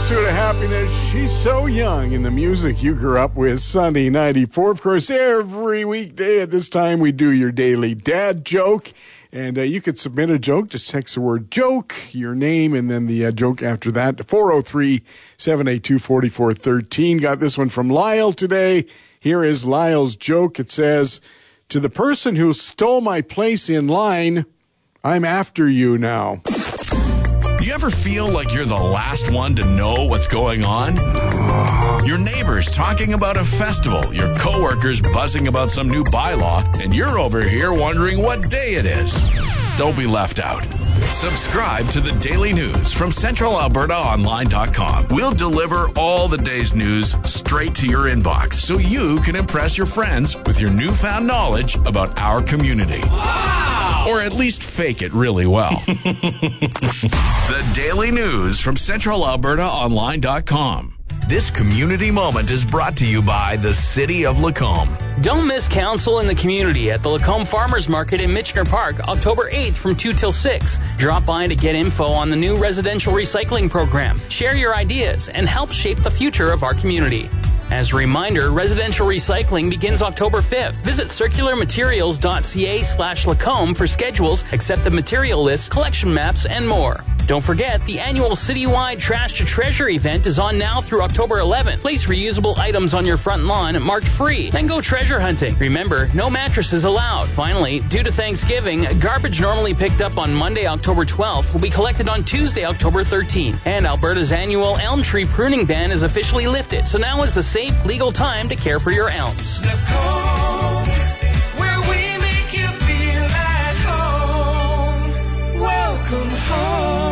Pursuit of Happiness. She's so young in the music you grew up with. Sunny 94. Of course, every weekday at this time we do your daily dad joke. And you could submit a joke. Just text the word joke, your name, and then the joke after that to 403-782-4413. Got this one from Lyle today. Here is Lyle's joke. It says, to the person who stole my place in line, I'm after you now. You ever feel like you're the last one to know what's going on? Your neighbors talking about a festival, your coworkers buzzing about some new bylaw, and you're over here wondering what day it is. Don't be left out. Subscribe to the Daily News from CentralAlbertaOnline.com. We'll deliver all the day's news straight to your inbox so you can impress your friends with your newfound knowledge about our community. Wow! Or at least fake it really well. The Daily News from CentralAlbertaOnline.com. This community moment is brought to you by the City of Lacombe. Don't miss council in the community at the Lacombe Farmers Market in Michener Park, October 8th from 2 till 6. Drop by to get info on the new residential recycling program, share your ideas, and help shape the future of our community. As a reminder, residential recycling begins October 5th. Visit circularmaterials.ca/Lacombe for schedules, accepted material lists, collection maps, and more. Don't forget, the annual citywide Trash to Treasure event is on now through October 11th. Place reusable items on your front lawn marked free. Then go treasure hunting. Remember, no mattresses allowed. Finally, due to Thanksgiving, garbage normally picked up on Monday, October 12th will be collected on Tuesday, October 13th. And Alberta's annual elm tree pruning ban is officially lifted. So now is the safe, legal time to care for your elms. Lacombe, where we make you feel at home. Welcome home.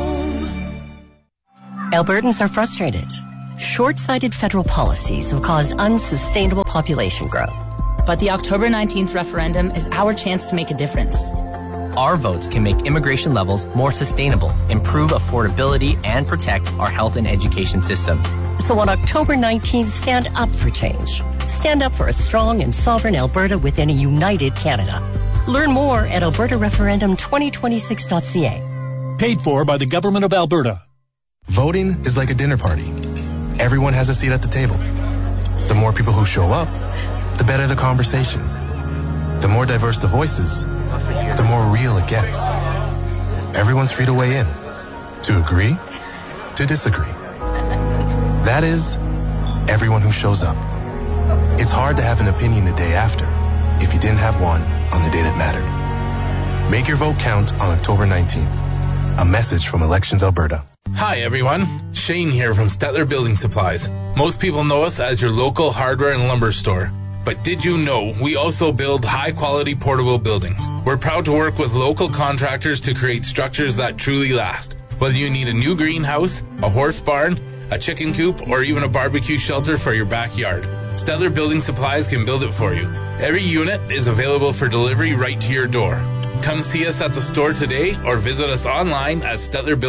Albertans are frustrated. Short-sighted federal policies have caused unsustainable population growth. But the October 19th referendum is our chance to make a difference. Our votes can make immigration levels more sustainable, improve affordability, and protect our health and education systems. So on October 19th, stand up for change. Stand up for a strong and sovereign Alberta within a united Canada. Learn more at albertareferendum2026.ca. Paid for by the Government of Alberta. Voting is like a dinner party. Everyone has a seat at the table. The more people who show up, the better the conversation. The more diverse the voices, the more real it gets. Everyone's free to weigh in, to agree, to disagree. That is, everyone who shows up. It's hard to have an opinion the day after if you didn't have one on the day that mattered. Make your vote count on October 19th. A message from Elections Alberta. Hi everyone, Shane here from Stettler Building Supplies. Most people know us as your local hardware and lumber store. But did you know we also build high-quality portable buildings? We're proud to work with local contractors to create structures that truly last. Whether you need a new greenhouse, a horse barn, a chicken coop, or even a barbecue shelter for your backyard, Stettler Building Supplies can build it for you. Every unit is available for delivery right to your door. Come see us at the store today or visit us online at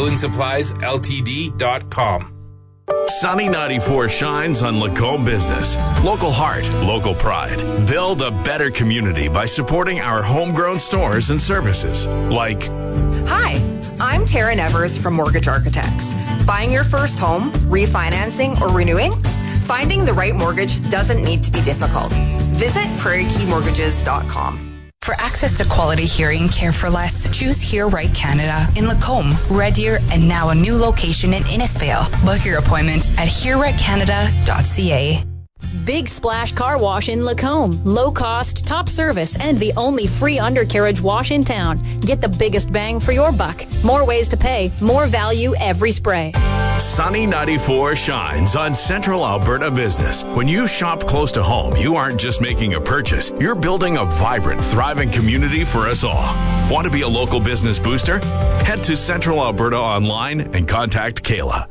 StettlerBuildingSuppliesLTD.com. Sunny 94 shines on Lacombe business. Local heart, local pride. Build a better community by supporting our homegrown stores and services. Like, hi, I'm Tara Nevers from Mortgage Architects. Buying your first home, refinancing, or renewing? Finding the right mortgage doesn't need to be difficult. Visit PrairieKeyMortgages.com. For access to quality hearing care for less, choose Hear Right Canada in Lacombe, Red Deer, and now a new location in Innisfail. Book your appointment at hearrightcanada.ca. Big Splash Car Wash in Lacombe. Low cost, top service, and the only free undercarriage wash in town. Get the biggest bang for your buck. More ways to pay, more value every spray. Sunny 94 shines on Central Alberta business. When you shop close to home, you aren't just making a purchase. You're building a vibrant, thriving community for us all. Want to be a local business booster? Head to Central Alberta online and contact Kayla.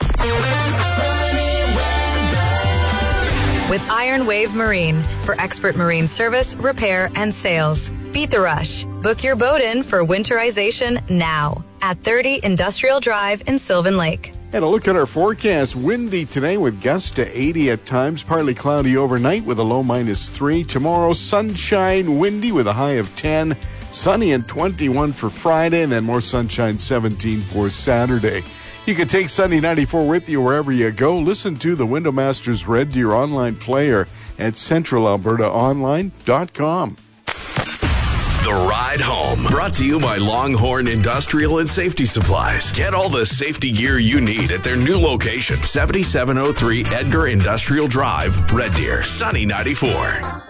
With Iron Wave Marine for expert marine service, repair, and sales. Beat the rush. Book your boat in for winterization now at 30 Industrial Drive in Sylvan Lake. And a look at our forecast. Windy today with gusts to 80 at times. Partly cloudy overnight with a low -3. Tomorrow, sunshine, windy with a high of 10. Sunny and 21 for Friday, and then more sunshine, 17 for Saturday. You can take Sunny 94 with you wherever you go. Listen to the Window Masters Red Deer online player at centralalbertaonline.com. The Ride Home, brought to you by Longhorn Industrial and Safety Supplies. Get all the safety gear you need at their new location, 7703 Edgar Industrial Drive, Red Deer, Sunny 94.